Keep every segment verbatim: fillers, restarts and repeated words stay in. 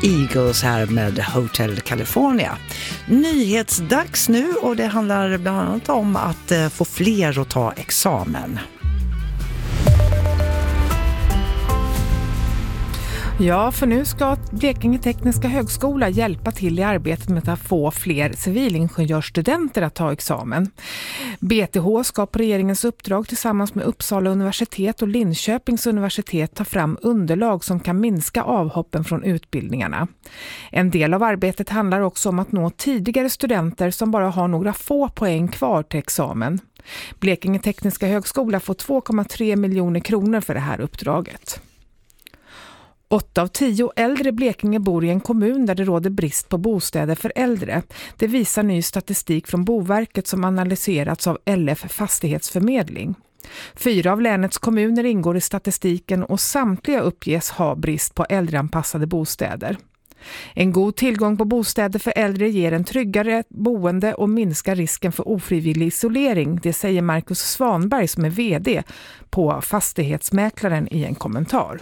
Eagles här med Hotel California. Nyhetsdags nu, och det handlar bland annat om att få fler att ta examen. Ja, för nu ska Blekinge Tekniska Högskola hjälpa till i arbetet med att få fler civilingenjörsstudenter att ta examen. B T H ska på regeringens uppdrag tillsammans med Uppsala universitet och Linköpings universitet ta fram underlag som kan minska avhoppen från utbildningarna. En del av arbetet handlar också om att nå tidigare studenter som bara har några få poäng kvar till examen. Blekinge Tekniska Högskola får två komma tre miljoner kronor för det här uppdraget. Åtta av tio äldre Blekinge bor i en kommun där det råder brist på bostäder för äldre. Det visar ny statistik från Boverket som analyserats av L F Fastighetsförmedling. Fyra av länets kommuner ingår i statistiken och samtliga uppges ha brist på äldreanpassade bostäder. En god tillgång på bostäder för äldre ger en tryggare boende och minskar risken för ofrivillig isolering. Det säger Marcus Svanberg som är vd på Fastighetsmäklaren i en kommentar.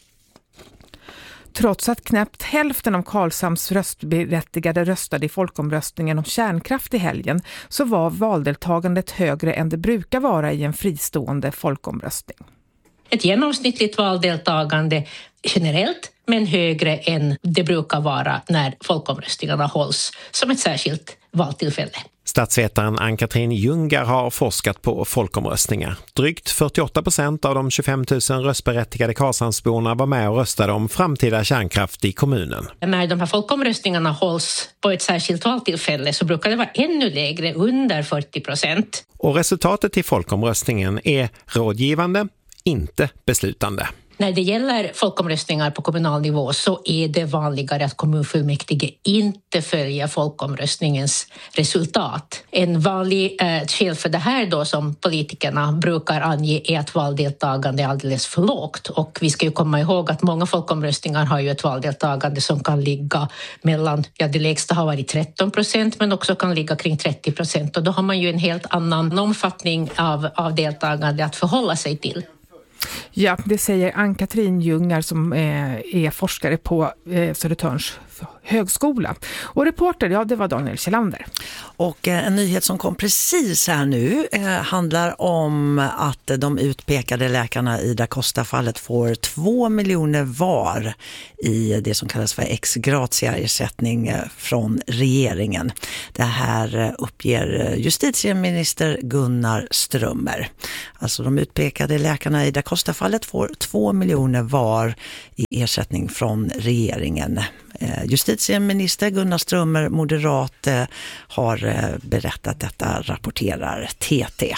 Trots att knappt hälften av Karlshamns röstberättigade röstade i folkomröstningen om kärnkraft i helgen så var valdeltagandet högre än det brukar vara i en fristående folkomröstning. Ett genomsnittligt valdeltagande generellt, men högre än det brukar vara när folkomröstningarna hålls som ett särskilt valtillfälle. Statsvetaren Ann-Katrin Jungar har forskat på folkomröstningar. Drygt fyrtioåtta procent av de tjugofem tusen röstberättigade Karlshamnsborna var med och röstade om framtida kärnkraft i kommunen. När de här folkomröstningarna hålls på ett särskilt valtillfälle så brukar det vara ännu lägre, under fyrtio procent. Och resultatet till folkomröstningen är rådgivande, inte beslutande. När det gäller folkomröstningar på kommunal nivå så är det vanligare att kommunfullmäktige inte följer folkomröstningens resultat. En vanlig eh, skäl för det här då som politikerna brukar ange är att valdeltagande är alldeles för lågt. Och vi ska ju komma ihåg att många folkomröstningar har ju ett valdeltagande som kan ligga mellan, ja det lägsta har varit tretton procent men också kan ligga kring trettio procent. Och då har man ju en helt annan omfattning av, av deltagande att förhålla sig till. Ja, det säger Ann-Katrin Jungar som eh, är forskare på eh, Södertörns högskola. Och reporter, ja det var Daniel Kjellander. Och eh, en nyhet som kom precis här nu eh, handlar om att de utpekade läkarna i Da Costa-fallet får två miljoner var i det som kallas för ex gratia-ersättning eh, från regeringen. Det här eh, uppger justitieminister Gunnar Strömmer. Alltså de utpekade läkarna i Da Costa-fallet får två miljoner var i ersättning från regeringen. Justitieminister Gunnar Strömmer, moderat, har berättat detta, rapporterar T T.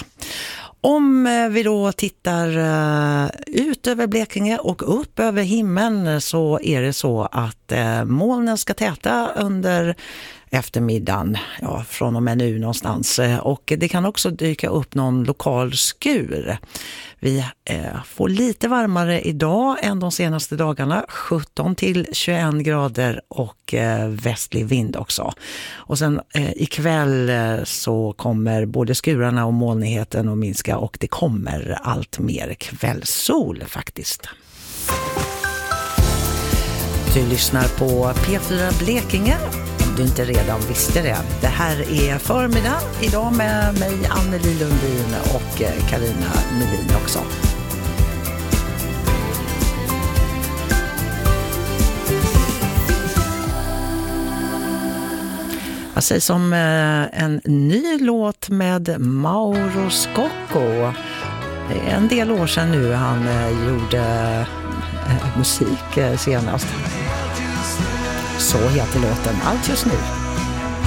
Om vi då tittar ut över Blekinge och upp över himlen så är det så att molnen ska täta under eftermiddagen, ja, från och med nu någonstans. Och det kan också dyka upp någon lokal skur. Vi eh, får lite varmare idag än de senaste dagarna, sjutton till tjugoett grader och eh, västlig vind också. Och sen eh, ikväll eh, så kommer både skurarna och molnigheten att minska och det kommer allt mer kvällssol faktiskt. Du lyssnar på P fyra Blekinge. Du inte redan visste det. Det här är förmiddag idag med mig Anneli Lundin och Carina Melin också. Jag säger som en ny låt med Mauro Scocco. Det är en del år sedan nu han gjorde musik senast. Så heter låten Allt just nu.